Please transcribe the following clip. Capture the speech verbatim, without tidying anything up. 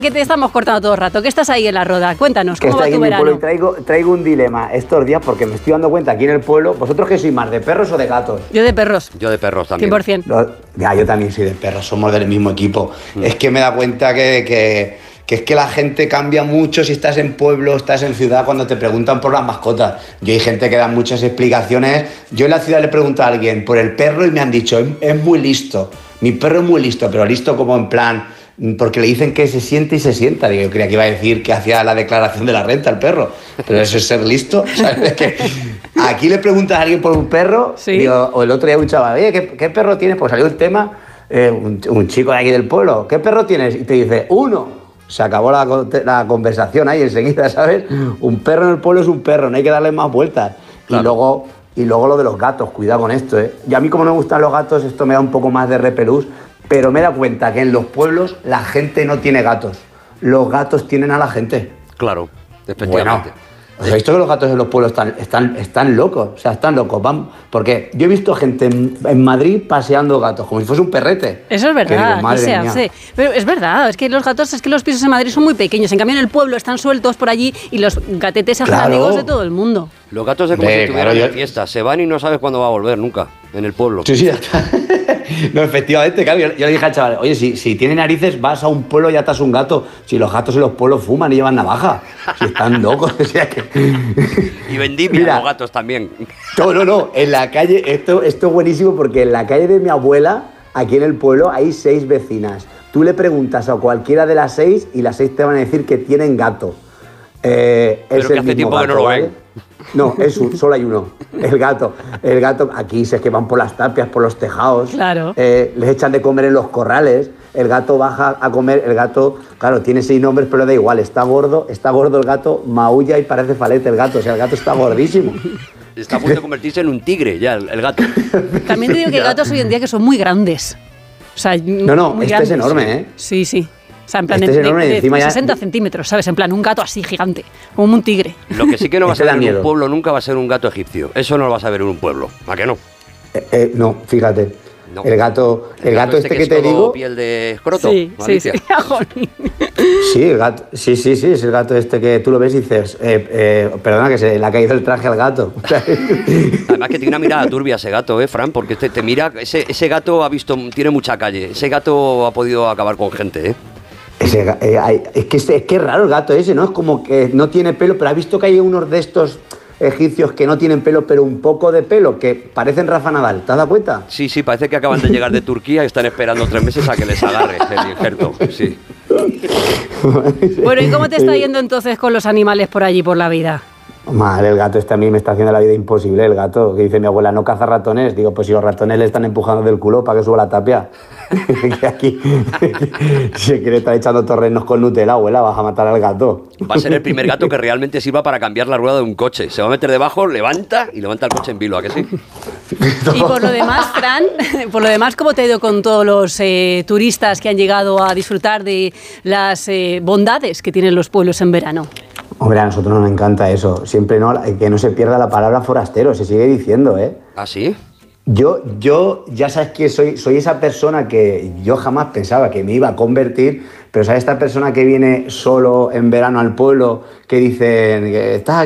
Que te estamos cortando todo el rato, que estás ahí en la roda. Cuéntanos, ¿cómo va tu verano? Y traigo, traigo un dilema estos días porque me estoy dando cuenta aquí en el pueblo. ¿Vosotros qué sois más, de perros o de gatos? Yo de perros. Yo de perros también. cien por ciento. Lo, ya, yo también soy de perros, somos del mismo equipo. Mm. Es que me da cuenta que, que, que es que la gente cambia mucho si estás en pueblo, estás en ciudad, cuando te preguntan por las mascotas. Yo hay gente que da muchas explicaciones. Yo en la ciudad le pregunto a alguien por el perro y me han dicho, es, es muy listo. Mi perro es muy listo, pero listo como en plan... porque le dicen que se siente y se sienta. Digo, yo creía que iba a decir que hacía la declaración de la renta el perro, pero eso es ser listo. ¿Sabes? Que aquí le preguntas a alguien por un perro, sí. Digo, o el otro día un chaval, oye, ¿qué, qué perro tienes? Pues salió el tema, eh, un, un chico de aquí del pueblo, ¿qué perro tienes? Y te dice, uno. Se acabó la, la conversación ahí enseguida, ¿sabes? Un perro en el pueblo es un perro, no hay que darle más vueltas. Claro. Y luego... Y luego lo de los gatos, cuidado con esto, ¿eh? Y a mí como no me gustan los gatos, esto me da un poco más de repelús, pero me he dado cuenta que en los pueblos la gente no tiene gatos. Los gatos tienen a la gente. Claro, efectivamente. Bueno, ¿os habéis visto que los gatos en los pueblos están, están, están locos? O sea, están locos. Van, porque yo he visto gente en, en Madrid paseando gatos, como si fuese un perrete. Eso es verdad, digo, aquí se hace. Pero es verdad, es que los gatos, es que los pisos en Madrid son muy pequeños. En cambio, en el pueblo están sueltos por allí y los gatetes se hacen claro. amigos de todo el mundo. Los gatos es como de, si estuvieran claro, en fiesta. Se van y no sabes cuándo va a volver nunca, en el pueblo. Sí, sí, ya está. No, efectivamente, claro. Yo, yo le dije al chaval, oye, si, si tiene narices, vas a un pueblo y atas un gato. Si los gatos en los pueblos fuman y llevan navaja. Si están locos. O sea que... Y vendimia los gatos también. No, no, no. En la calle, esto, esto es buenísimo porque en la calle de mi abuela, aquí en el pueblo, hay seis vecinas. Tú le preguntas a cualquiera de las seis y las seis te van a decir que tienen gato. Eh, Pero es que hace tiempo gato, que no lo ¿vale? ven. No, es un, solo hay uno, el gato. El gato, aquí se es que van por las tapias, por los tejados. Claro. Eh, les echan de comer en los corrales. El gato baja a comer, el gato, claro, tiene seis nombres, pero da igual. Está gordo, está gordo el gato, maulla y parece falete el gato. O sea, el gato está gordísimo. Está a punto de convertirse en un tigre ya, el, el gato. También te digo que hay gatos hoy en día que son muy grandes. O sea, no, no, muy este grandes. Es enorme, ¿eh? Sí, sí. O sea, en plan este de, es enorme, de, de, de sesenta ya... centímetros, ¿sabes? En plan, un gato así gigante, como un tigre. Lo que sí que no vas este a ver en un pueblo nunca va a ser un gato egipcio. Eso no lo vas a ver en un pueblo. ¿A qué no? Eh, eh, no, fíjate. No. El gato, el, el gato, gato este, este que, que te digo. Piel de escroto. Sí, sí, sí. Sí, el gato, sí, sí, sí, es el gato este que tú lo ves y dices, eh, eh, perdona que se le ha caído el traje al gato. Además que tiene una mirada turbia ese gato, ¿eh, Fran? Porque te, te mira, ese, ese gato ha visto, tiene mucha calle. Ese gato ha podido acabar con gente, ¿eh? Ese, eh, es que es, es que es raro el gato ese, ¿no? Es como que no tiene pelo, pero has visto que hay unos de estos egipcios que no tienen pelo, pero un poco de pelo, que parecen Rafa Nadal. ¿Te has dado cuenta? Sí, sí, parece que acaban de llegar de Turquía y están esperando tres meses a que les agarre el injerto, sí. Bueno, ¿y cómo te está yendo entonces con los animales por allí, por la vida? Madre, el gato este a mí me está haciendo la vida imposible, el gato, que dice mi abuela, no caza ratones. Digo, pues si los ratones le están empujando del culo para que suba la tapia. Que aquí se quiere estar echando torrenos con Nutella, abuela, vas a matar al gato. Va a ser el primer gato que realmente sirva para cambiar la rueda de un coche. Se va a meter debajo, levanta y levanta el coche en vilo, ¿a que sí? Y por lo demás, Fran, por lo demás, ¿cómo te ha ido con todos los eh, turistas que han llegado a disfrutar de las eh, bondades que tienen los pueblos en verano? Hombre, a nosotros nos encanta eso. Siempre no, que no se pierda la palabra forastero, se sigue diciendo, ¿eh? ¿Ah, sí? Yo, yo, ya sabes que soy, soy esa persona que yo jamás pensaba que me iba a convertir, pero ¿sabes esta persona que viene solo en verano al pueblo, que dicen, estás aquí?